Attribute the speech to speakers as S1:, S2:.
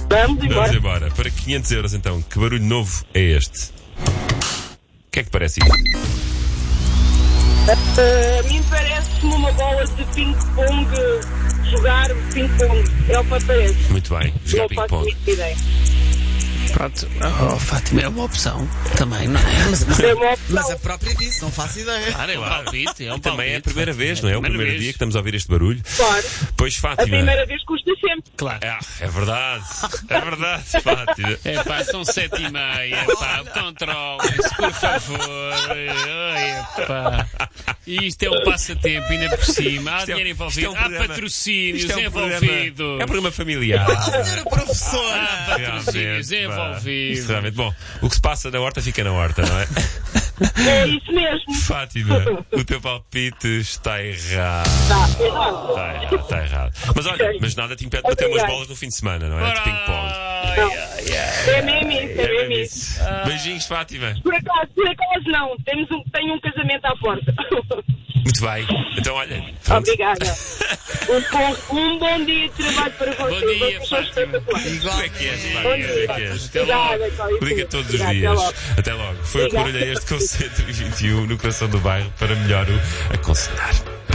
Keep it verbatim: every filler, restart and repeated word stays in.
S1: Vamos embora.
S2: Vamos embora. Para quinhentos euros, então, que barulho novo é este? O que é que parece isto?
S1: Uh, a mim parece-me uma bola de ping-pong, jogar ping-pong. É o que me parece.
S2: Muito bem, jogar
S1: Não faço
S2: ping-pong.
S1: muita ideia.
S3: Pronto, oh, Fátima, é uma opção também, não é?
S4: Mas, mas,
S1: É uma opção.
S4: mas a própria disse, não faço ideia.
S3: Claro, é um palpite, é um
S2: Também é a
S3: palpite.
S2: primeira vez, não é? O
S3: Primeira
S2: primeiro
S3: vez.
S2: dia que estamos a ouvir este barulho.
S1: Claro.
S2: Pois,
S1: A
S2: Fátima.
S1: primeira vez custa sempre.
S3: Claro.
S2: Ah, é verdade. É verdade, Fátima.
S3: É pá, são sete e meia, pá, controlem-se, por favor. Ai, pá. Isto é um passatempo, ainda por cima. Há
S2: Isto é-
S3: dinheiro
S2: isto é
S3: envolvido,
S2: um
S3: há
S2: programa-
S3: patrocínios
S2: Isto é um programa,
S3: envolvidos.
S2: é um programa familiar.
S4: Senhora professora!
S3: Há patrocínios
S2: Realmente, pá.
S3: envolvidos.
S2: Isso realmente. Bom, o que se passa na horta fica na horta, não é?
S1: É isso mesmo.
S2: Fátima, o teu palpite está errado.
S1: Tá, errado.
S2: Está errado, está errado. Mas olha, mas nada te impede de bater umas bolas no fim de semana, não é? De ping-pong.
S3: Ai, ai, ai.
S1: É mesmo isso, é
S2: É
S1: mesmo
S2: mesmo
S1: isso.
S2: isso. Beijinhos, Fátima.
S1: Por acaso, por acaso não. Temos um, tenho um casamento à porta.
S2: Muito bem. Então, olha. pronto.
S1: Obrigada. Um bom, um bom dia de trabalho para vocês.
S3: Bom dia,
S1: Vocês são
S3: Fátima.
S1: espetaculares.
S2: Como é que és,
S1: Bom
S2: Fátima?
S1: dia.
S2: Como é que és?
S3: Até logo.
S1: Obrigada, com licença.
S2: Liga todos os
S1: Obrigada,
S2: dias.
S1: até logo.
S2: Até logo. Foi o que
S1: Obrigada.
S2: barulho a este com o cento e vinte e um no coração do bairro para melhor o aconselhar.